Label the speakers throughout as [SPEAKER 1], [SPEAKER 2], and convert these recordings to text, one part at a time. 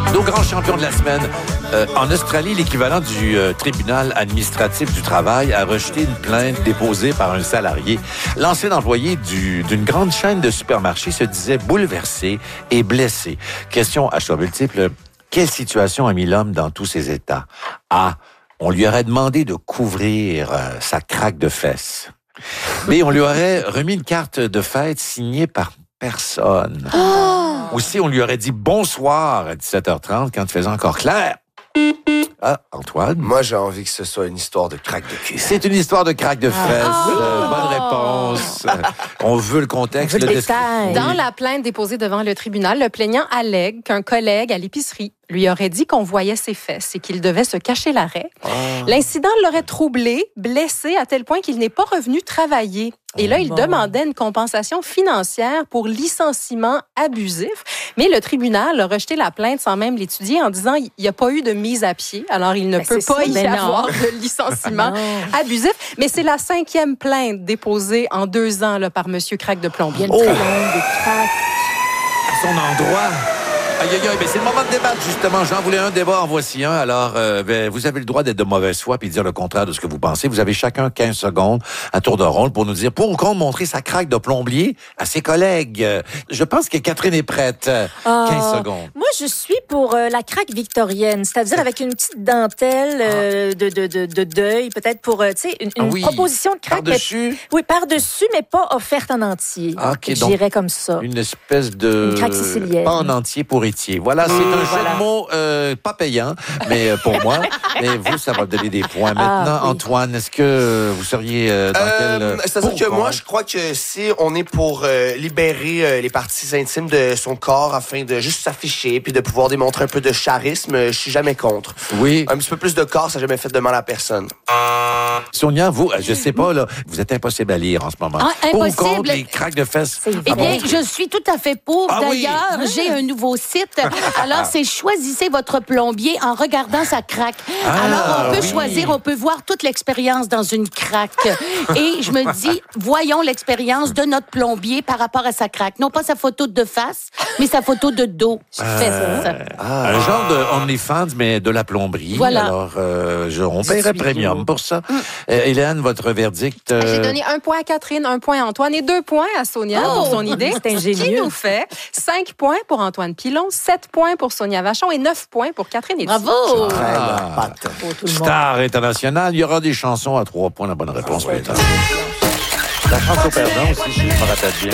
[SPEAKER 1] Nos grands champions de la semaine. En Australie, l'équivalent du tribunal administratif du travail a rejeté une plainte déposée par un salarié. L'ancien employé d'une grande chaîne de supermarchés se disait bouleversé et blessé. Question à choix multiple. Quelle situation a mis l'homme dans tous ses états? A. On lui aurait demandé de couvrir sa craque de fesses. B. On lui aurait remis une carte de fête signée par personne. Ou C. On lui aurait dit bonsoir à 17h30 quand il faisait encore clair. Ah, Antoine?
[SPEAKER 2] Moi, j'ai envie que ce soit une histoire de craque de cul.
[SPEAKER 1] C'est une histoire de craque de fesses. Bonne réponse. On veut le contexte.
[SPEAKER 3] Le détail.
[SPEAKER 4] Dans la plainte déposée devant le tribunal, le plaignant allègue qu'un collègue à l'épicerie lui aurait dit qu'on voyait ses fesses et qu'il devait se cacher l'arrêt. L'incident l'aurait troublé, blessé à tel point qu'il n'est pas revenu travailler. Et là, il demandait une compensation financière pour licenciement abusif. Mais le tribunal a rejeté la plainte sans même l'étudier en disant qu'il n'y a pas eu de mise à pied. Alors, il ne peut pas y avoir de licenciement abusif. Mais c'est la 5e plainte déposée en 2 ans là, par M. Craque de Plombier.
[SPEAKER 3] Très longue de craque.
[SPEAKER 1] À son endroit. Aïe, aïe, aïe, mais c'est le moment de débattre, justement. J'en voulais un débat, en voici un. Alors, vous avez le droit d'être de mauvaise foi puis de dire le contraire de ce que vous pensez. Vous avez chacun 15 secondes à tour de rôle pour nous dire pour ou contre montrer sa craque de plombier à ses collègues. Je pense que Catherine est prête. 15 secondes.
[SPEAKER 3] Moi, je suis pour la craque victorienne, c'est-à-dire avec une petite dentelle de deuil, peut-être pour, tu sais, une proposition de craque.
[SPEAKER 1] Par-dessus?
[SPEAKER 3] Oui, par-dessus, mais pas offerte en entier.
[SPEAKER 1] OK, donc,
[SPEAKER 3] j'irais comme ça.
[SPEAKER 1] Une espèce de...
[SPEAKER 3] Une craque sicilienne.
[SPEAKER 1] Pas en entier pour Étier. Voilà, c'est un jeu de mots pas payant, mais pour moi. Mais vous, ça va donner des points. Maintenant, Antoine, est-ce que vous seriez dans quel...
[SPEAKER 2] C'est-à-dire que moi, je crois que si on est pour libérer les parties intimes de son corps afin de juste s'afficher puis de pouvoir démontrer un peu de charisme, je suis jamais contre.
[SPEAKER 1] Oui.
[SPEAKER 2] Un petit peu plus de corps, ça n'a jamais fait de mal à personne.
[SPEAKER 1] Sonia, vous, je sais pas, là, vous êtes impossible à lire en ce moment. Pour ou contre les craques de fesses?
[SPEAKER 5] Eh bien, je suis tout à fait pour. D'ailleurs, j'ai un nouveau site. Alors, c'est choisissez votre plombier en regardant sa craque. Alors, on peut choisir, on peut voir toute l'expérience dans une craque. Et je me dis, voyons l'expérience de notre plombier par rapport à sa craque. Non pas sa photo de face, mais sa photo de dos.
[SPEAKER 1] Un genre de OnlyFans, mais de la plomberie.
[SPEAKER 5] Voilà.
[SPEAKER 1] Alors, on paierait premium pour ça. Hélène, votre verdict?
[SPEAKER 4] J'ai donné 1 point à Catherine, 1 point à Antoine et 2 points à Sonia pour son idée.
[SPEAKER 3] C'est ingénieux.
[SPEAKER 4] Ce qui nous fait 5 points pour Antoine Pilon, 7 points pour Sonia Vachon et 9 points pour Catherine Etier.
[SPEAKER 5] Bravo!
[SPEAKER 1] Star international, il y aura des chansons à 3 points, la bonne réponse. La chanson perdant aussi, si je me rappelle bien.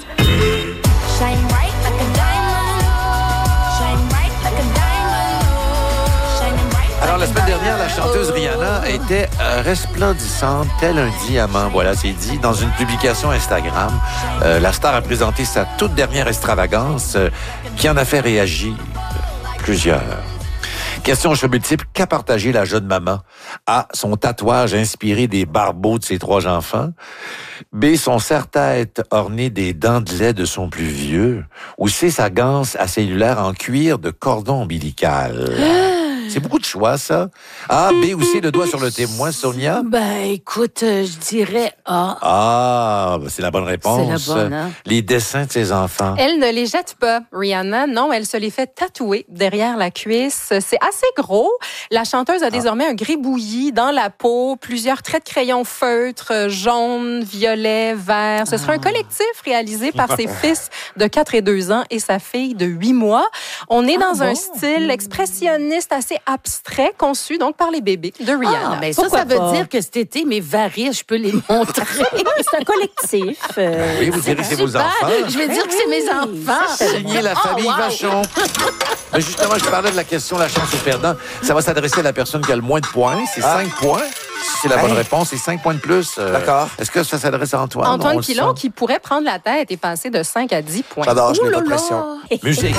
[SPEAKER 6] Shine bright like a diamond. Shine bright like a diamond. Shining bright like
[SPEAKER 1] Alors, la semaine dernière, la chanteuse Rihanna était resplendissante, tel un diamant. Voilà, c'est dit dans une publication Instagram. La star a présenté sa toute dernière extravagance qui en a fait réagir plusieurs. Question au choix multiple. Qu'a partagé la jeune maman? A. Son tatouage inspiré des barbeaux de ses 3 enfants. B. Son serre-tête orné des dents de lait de son plus vieux. Ou C. Sa ganse à cellulaire en cuir de cordon ombilical. C'est beaucoup de choix, ça. A, B ou C, le doigt sur le témoin, Sonia?
[SPEAKER 5] Ben, écoute, je dirais A.
[SPEAKER 1] Ah, c'est la bonne réponse.
[SPEAKER 5] C'est la bonne, hein?
[SPEAKER 1] Les dessins de ses enfants.
[SPEAKER 4] Elle ne les jette pas, Rihanna. Non, elle se les fait tatouer derrière la cuisse. C'est assez gros. La chanteuse a désormais un gribouillis dans la peau, plusieurs traits de crayon feutre, jaune, violet, vert. Ce sera un collectif réalisé par ses fils de 4 et 2 ans et sa fille de 8 mois. On est dans un style expressionniste assez abstrait, conçu donc par les bébés de Rihanna.
[SPEAKER 5] Ben ça veut dire que cet été, mes varices, je peux les montrer.
[SPEAKER 3] C'est un collectif.
[SPEAKER 1] Oui, vous direz que c'est vos
[SPEAKER 5] Super.
[SPEAKER 1] enfants.
[SPEAKER 5] Je vais dire que c'est mes enfants.
[SPEAKER 1] Signé la famille Vachon. Mais justement, je parlais de la question la chance au perdant. Ça va s'adresser à la personne qui a le moins de points. C'est 5 points. Si c'est la bonne réponse, c'est 5 points de plus.
[SPEAKER 2] D'accord.
[SPEAKER 1] Est-ce que ça s'adresse à Antoine?
[SPEAKER 4] Antoine Pilon qui pourrait prendre la tête et passer de 5 à 10 points.
[SPEAKER 2] J'adore, je n'ai pas de pression.
[SPEAKER 1] Musique.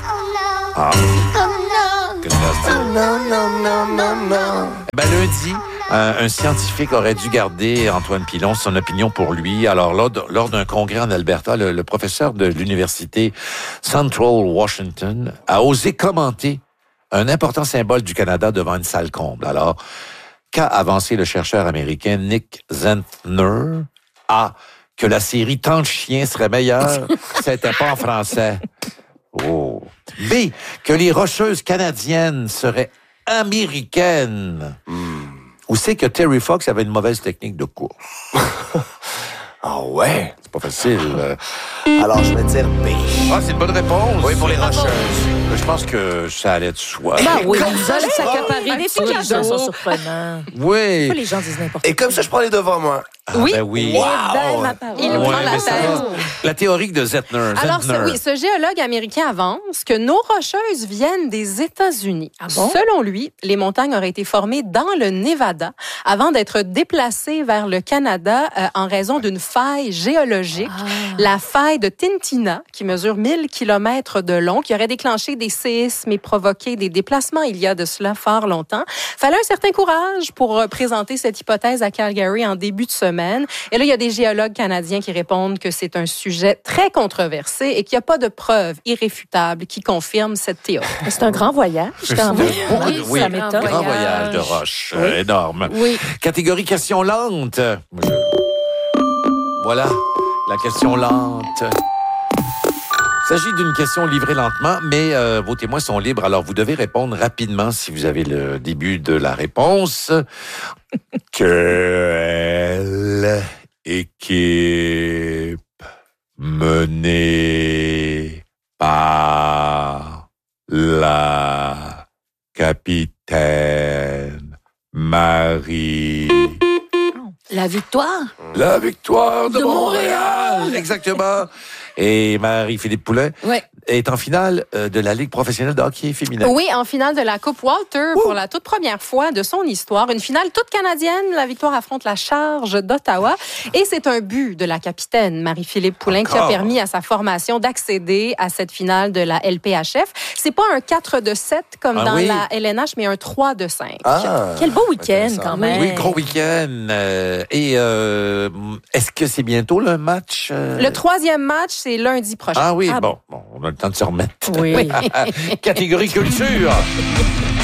[SPEAKER 1] Ben, lundi, un scientifique aurait dû garder Antoine Pilon son opinion pour lui. Alors, lors d'un congrès en Alberta, le professeur de l'université Central Washington a osé commenter un important symbole du Canada devant une salle comble. Alors, qu'a avancé le chercheur américain Nick Zentner? A. Que la série Tant de chiens serait meilleure, c'était pas en français. Oh. B, que les rocheuses canadiennes seraient américaines. Ou c'est que Terry Fox avait une mauvaise technique de course.
[SPEAKER 2] Ah ouais?
[SPEAKER 1] C'est pas facile.
[SPEAKER 2] Alors, je vais dire B.
[SPEAKER 1] Ah, c'est une bonne réponse.
[SPEAKER 2] Oui, pour les rocheuses.
[SPEAKER 1] Je pense que ça allait de soi.
[SPEAKER 5] Ben oui, vous allez s'accaparer
[SPEAKER 3] Ah, des
[SPEAKER 5] tout
[SPEAKER 3] filles, les gens sont
[SPEAKER 5] cadeau.
[SPEAKER 3] surprenants.
[SPEAKER 1] Oui.
[SPEAKER 3] Pourquoi les gens disent n'importe quoi?
[SPEAKER 2] Et comme ça, je prends les devants, moi.
[SPEAKER 4] Oui.
[SPEAKER 1] Ben oui.
[SPEAKER 3] Eh ben, ma parole.
[SPEAKER 4] Il
[SPEAKER 1] Ouais,
[SPEAKER 4] prend la
[SPEAKER 1] mais ça
[SPEAKER 4] tête.
[SPEAKER 1] va. La théorie de Zettner.
[SPEAKER 4] Alors,
[SPEAKER 1] Zettner.
[SPEAKER 4] ce géologue américain avance que nos rocheuses viennent des États-Unis.
[SPEAKER 3] Ah bon?
[SPEAKER 4] Selon lui, les montagnes auraient été formées dans le Nevada avant d'être déplacées vers le Canada en raison d'une faille géologique, la faille de Tintina, qui mesure 1000 km de long, qui aurait déclenché des séismes et provoqué des déplacements il y a de cela fort longtemps. Fallait un certain courage pour présenter cette hypothèse à Calgary en début de semaine. Et là, il y a des géologues canadiens qui répondent que c'est un sujet très controversé et qu'il n'y a pas de preuves irréfutables qui confirment cette théorie.
[SPEAKER 3] C'est un grand voyage, quand même.
[SPEAKER 1] Oui,
[SPEAKER 3] Ça m'étonne.
[SPEAKER 1] grand voyage de roche. Énorme.
[SPEAKER 3] Oui.
[SPEAKER 1] Catégorie question lente. Voilà, la question lente. Il s'agit d'une question livrée lentement, mais vos témoins sont libres, alors vous devez répondre rapidement si vous avez le début de la réponse. Quelle équipe menée par la capitaine Marie?
[SPEAKER 5] La victoire?
[SPEAKER 1] La victoire de
[SPEAKER 5] De
[SPEAKER 1] Montréal! Exactement. Et Marie-Philippe Poulin
[SPEAKER 5] Ouais.
[SPEAKER 1] est en finale de la Ligue professionnelle de hockey féminin.
[SPEAKER 4] Oui, en finale de la Coupe Walter pour la toute première fois de son histoire. Une finale toute canadienne. La victoire affronte la Charge d'Ottawa. Et c'est un but de la capitaine Marie-Philippe Poulin qui a
[SPEAKER 1] Encore.
[SPEAKER 4] permis à sa formation d'accéder à cette finale de la LPHF. C'est pas un 4-7 comme
[SPEAKER 1] Ah
[SPEAKER 4] dans
[SPEAKER 1] oui?
[SPEAKER 4] la LNH, mais un 3-5.
[SPEAKER 2] Ah.
[SPEAKER 3] Quel beau week-end,
[SPEAKER 2] Intéressant.
[SPEAKER 3] quand même.
[SPEAKER 1] Oui, gros week-end. Est-ce que c'est bientôt le match?
[SPEAKER 4] Le troisième match, c'est lundi prochain.
[SPEAKER 1] Ah oui,
[SPEAKER 3] Ah
[SPEAKER 1] bon, on a le temps de se remettre.
[SPEAKER 3] Oui.
[SPEAKER 1] Catégorie culture.